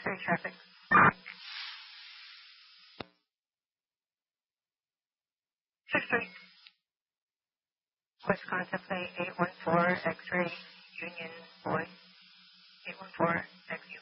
X-ray traffic. X-ray. West contemplate 814 X-ray Union Boy. 814 X